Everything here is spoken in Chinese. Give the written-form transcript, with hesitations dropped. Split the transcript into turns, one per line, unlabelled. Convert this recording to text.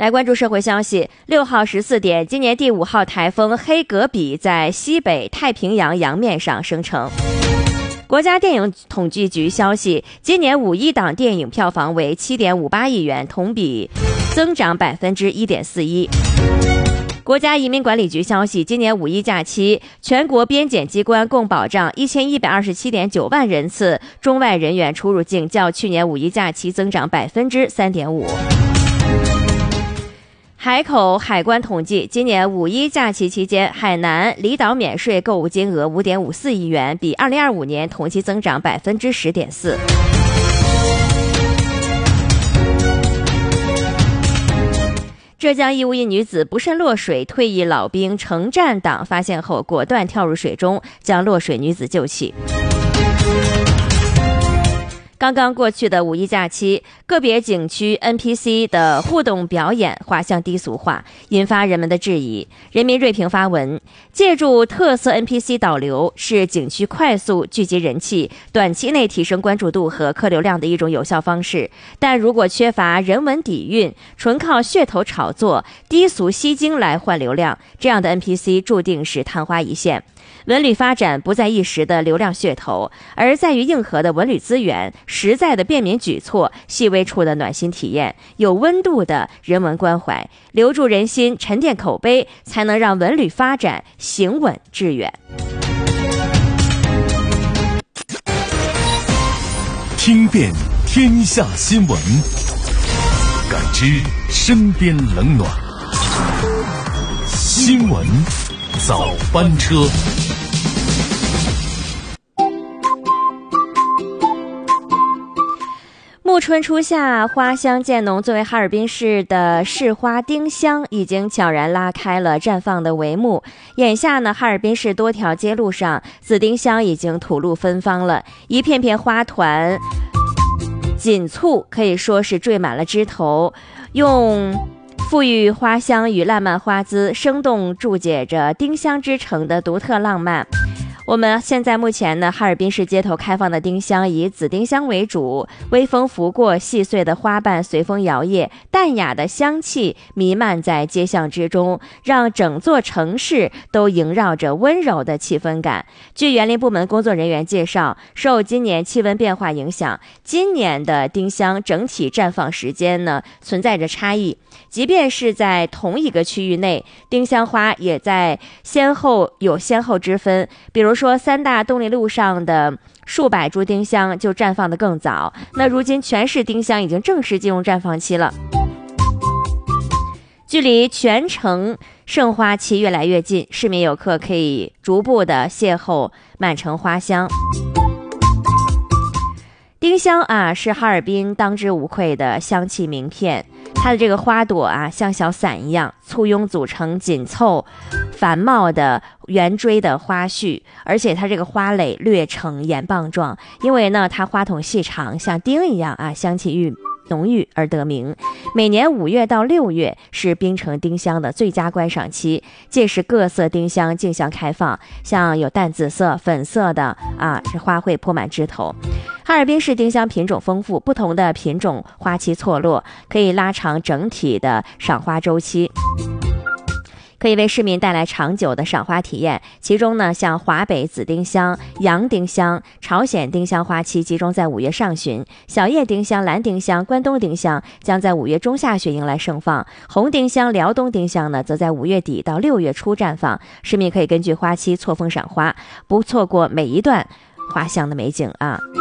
来关注社会消息，6号14点，今年第5号台风黑格比在西北太平洋洋面上生成。国家电影统计局消息，今年5一档电影票房为 7.58 亿元，同比增长 1.41%。国家移民管理局消息，今年5一假期，全国边检机关共保障 1127.9 万人次中外人员出入境，较去年5一假期增长 3.5%。海口海关统计，今年5一假期期间，海南离岛免税购物金额 5.54 亿元，比2025年同期增长 10.4%。浙江义乌一女子不慎落水，退役老兵程站党发现后果断跳入水中，将落水女子救起。刚刚过去的5一假期，个别景区 NPC 的互动表演画像低俗化，引发人们的质疑。人民锐评发文，借助特色 NPC 导流是景区快速聚集人气、短期内提升关注度和客流量的一种有效方式。但如果缺乏人文底蕴，纯靠噱头炒作、低俗吸睛来换流量，这样的 NPC 注定是昙花一现。文旅发展不在一时的流量噱头，而在于硬核的文旅资源、实在的便民举措、细微处的暖心体验、有温度的人文关怀，留住人心、沉淀口碑，才能让文旅发展行稳致远。
听遍天下新闻，感知身边冷暖。新闻早班车。
暮春初夏，花香渐浓。作为哈尔滨市的市花，丁香已经悄然拉开了绽放的帷幕。眼下呢，哈尔滨市多条街路上紫丁香已经吐露芬芳了，一片片花团锦簇，可以说是缀满了枝头，用馥郁花香与烂漫花姿，生动注解着丁香之城的独特浪漫。我们现在目前呢，哈尔滨市街头开放的丁香以紫丁香为主，微风拂过，细碎的花瓣随风摇曳，淡雅的香气弥漫在街巷之中，让整座城市都萦绕着温柔的气氛感。据园林部门工作人员介绍，受今年气温变化影响，今年的丁香整体绽放时间呢存在着差异，即便是在同一个区域内，丁香花也在先后之分。比如说3大动力路上的数百株丁香就绽放得更早，那如今全市丁香已经正式进入绽放期了。距离全城盛花期越来越近，市民游客可以逐步的邂逅满城花香。丁香啊，是哈尔滨当之无愧的香气名片。它的这个花朵啊，像小伞一样簇拥组成紧凑繁茂的圆锥的花序，而且它这个花蕾略呈岩棒状，因为呢它花筒细长，像钉一样啊，香气浓郁而得名。每年5月到6月是滨城丁香的最佳观赏期，届时各色丁香竞相开放，像有淡紫色、粉色的啊，这花卉铺满枝头。哈尔滨市丁香品种丰富，不同的品种花期错落，可以拉长整体的赏花周期，可以为市民带来长久的赏花体验。其中呢，像华北紫丁香、洋丁香、朝鲜丁香花期集中在5月上旬，小叶丁香、蓝丁香、关东丁香将在5月中下旬迎来盛放，红丁香、辽东丁香呢，则在5月底到6月初绽放。市民可以根据花期错峰赏花，不错过每一段花香的美景啊。